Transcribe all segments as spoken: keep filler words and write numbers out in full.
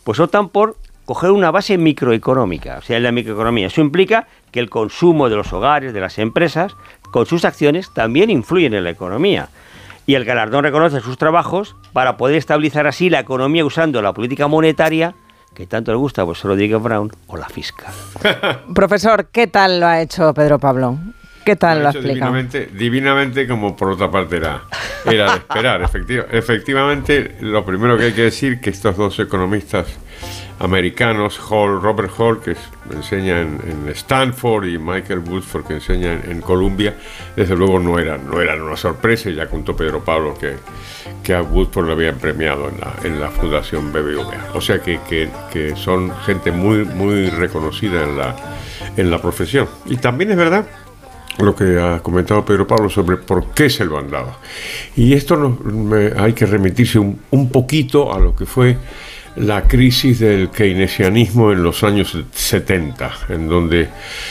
pues optan por coger una base microeconómica, o sea, en la microeconomía. Eso implica que el consumo de los hogares, de las empresas, con sus acciones, también influyen en la economía. Y el galardón reconoce sus trabajos para poder estabilizar así la economía usando la política monetaria, que tanto le gusta a pues, Rodríguez Brown, o la fiscal. Profesor, ¿qué tal lo ha hecho Pedro Pablo? ¿Qué tal lo, lo ha explicado? Divinamente, divinamente, como por otra parte era, era de esperar. Efectiva, efectivamente, lo primero que hay que decir que estos dos economistas americanos, Hall, Robert Hall, que es, enseña en, en Stanford, y Michael Woodford, que enseña en, en Columbia, desde luego no eran, no eran una sorpresa. Ya contó Pedro Pablo que, que a Woodford lo habían premiado en la, en la Fundación B B V A. O sea que, que, que son gente muy, muy reconocida en la, en la profesión. Y también es verdad lo que ha comentado Pedro Pablo sobre por qué se lo han dado. Y esto nos, me, hay que remitirse un, un poquito a lo que fue la crisis del keynesianismo en los años setenta, en donde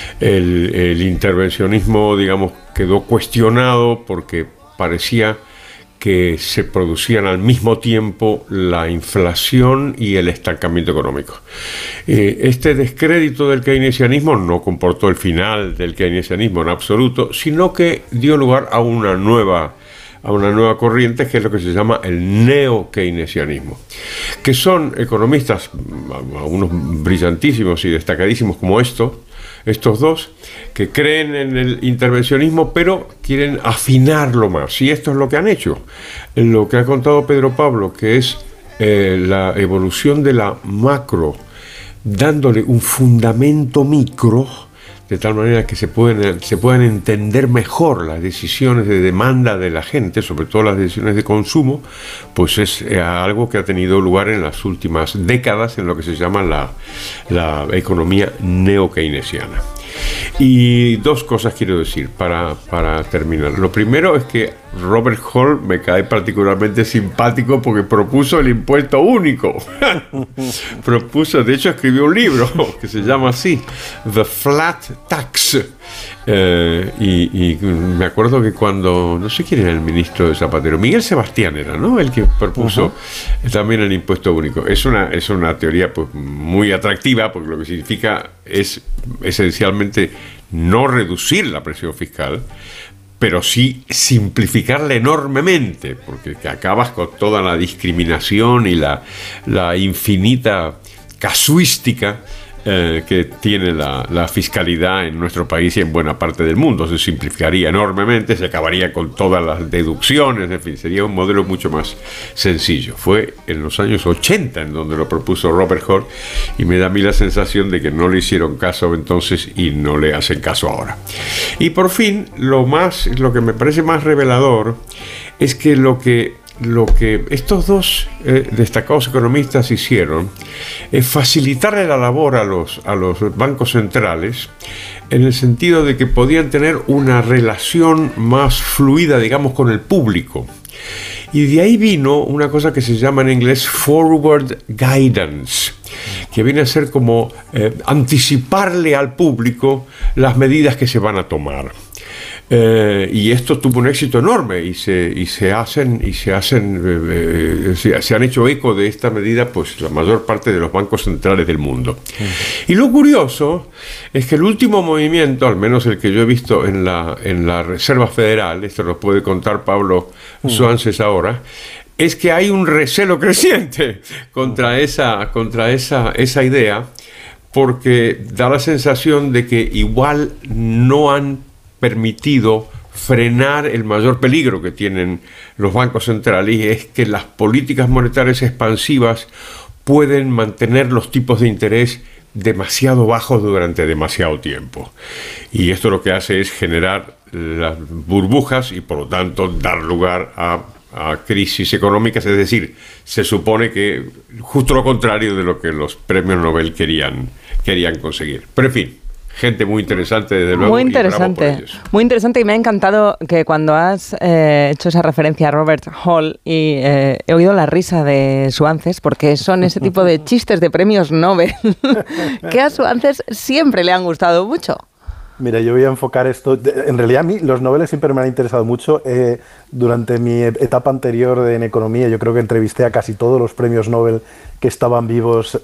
el, el intervencionismo, digamos, quedó cuestionado porque parecía que se producían al mismo tiempo la inflación y el estancamiento económico. Eh, este descrédito del keynesianismo no comportó el final del keynesianismo en absoluto, sino que dio lugar a una nueva a una nueva corriente, que es lo que se llama el neo-keynesianismo, que son economistas, algunos brillantísimos y destacadísimos como estos, estos dos, que creen en el intervencionismo, pero quieren afinarlo más. Y esto es lo que han hecho. Lo que ha contado Pedro Pablo, que es eh, la evolución de la macro, dándole un fundamento micro, de tal manera que se pueden, se puedan entender mejor las decisiones de demanda de la gente, sobre todo las decisiones de consumo, pues es eh, algo que ha tenido lugar en las últimas décadas en lo que se llama la, la economía neo-keynesiana. Y dos cosas quiero decir para, para terminar. Lo primero es que Robert Hall me cae particularmente simpático porque propuso el impuesto único. propuso, de hecho escribió un libro que se llama así, The Flat Tax. Eh, y, y me acuerdo que cuando, no sé quién era el ministro de Zapatero, Miguel Sebastián era, ¿no? El que propuso uh-huh. también el impuesto único. Es una, es una teoría pues, muy atractiva, porque lo que significa es esencialmente no reducir la presión fiscal, pero sí simplificarla enormemente, porque acabas con toda la discriminación y la, la infinita casuística eh, que tiene la, la fiscalidad en nuestro país y en buena parte del mundo. Se simplificaría enormemente, se acabaría con todas las deducciones, en fin, sería un modelo mucho más sencillo. Fue en los años ochenta en donde lo propuso Robert Hall, y me da a mí la sensación de que no le hicieron caso entonces y no le hacen caso ahora. Y por fin, lo más, lo que me parece más revelador es que lo que Lo que estos dos eh, destacados economistas hicieron es facilitarle la labor a los, a los bancos centrales, en el sentido de que podían tener una relación más fluida, digamos, con el público. Y de ahí vino una cosa que se llama en inglés forward guidance, que viene a ser como eh, anticiparle al público las medidas que se van a tomar. Eh, y esto tuvo un éxito enorme y se, y se hacen y se hacen eh, eh, se, se han hecho eco de esta medida pues la mayor parte de los bancos centrales del mundo. Uh-huh. Y lo curioso es que el último movimiento, al menos el que yo he visto en la, en la Reserva Federal, esto nos puede contar Pablo uh-huh. Suances ahora, es que hay un recelo creciente contra esa, contra esa, esa idea, porque da la sensación de que igual no han permitido frenar el mayor peligro que tienen los bancos centrales, y es que las políticas monetarias expansivas pueden mantener los tipos de interés demasiado bajos durante demasiado tiempo. Y esto lo que hace es generar las burbujas y por lo tanto dar lugar a, a crisis económicas, es decir, se supone que justo lo contrario de lo que los premios Nobel querían, querían conseguir. Pero en fin, gente muy interesante, desde luego. Muy interesante, muy interesante, y me ha encantado que cuando has eh, hecho esa referencia a Robert Hall y eh, he oído la risa de Suances, porque son ese tipo de chistes de premios Nobel que a Suances siempre le han gustado mucho. Mira, yo voy a enfocar esto. En realidad, a mí los Nobel siempre me han interesado mucho. Eh, durante mi etapa anterior en economía, yo creo que entrevisté a casi todos los premios Nobel que estaban vivos